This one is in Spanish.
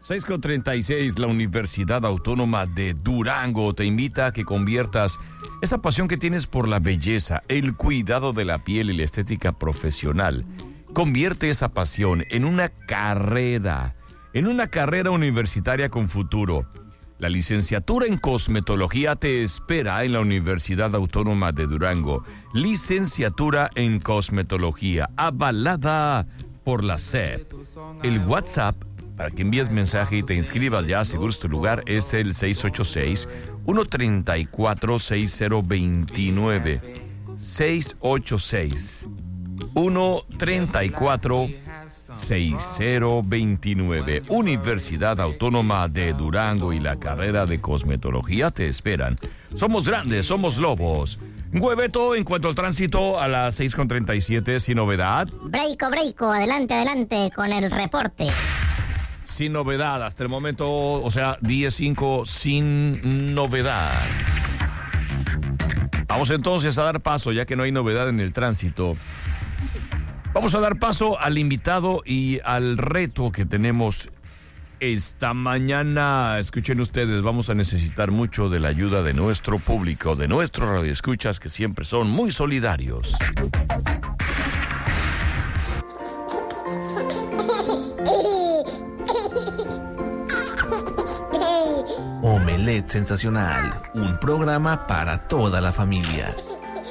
6:36, la Universidad Autónoma de Durango te invita a que conviertas esa pasión que tienes por la belleza, el cuidado de la piel y la estética profesional. Convierte esa pasión en una carrera universitaria con futuro. La licenciatura en cosmetología te espera en la Universidad Autónoma de Durango. Licenciatura en cosmetología, avalada por la SEP. El WhatsApp para que envíes mensaje y te inscribas ya, asegures tu lugar, es el 686-134-6029. 686-134-6029. Universidad Autónoma de Durango y la carrera de cosmetología te esperan. Somos grandes, somos lobos. Hueveto, en cuanto al tránsito, a las 6:37, sin novedad. Breiko, adelante con el reporte. Sin novedad, hasta el momento, o sea, 10:05, sin novedad. Vamos entonces a dar paso, ya que no hay novedad en el tránsito. Vamos a dar paso al invitado y al reto que tenemos esta mañana. Escuchen ustedes, vamos a necesitar mucho de la ayuda de nuestro público, de nuestros radioescuchas, que siempre son muy solidarios. Omelette Sensacional, un programa para toda la familia.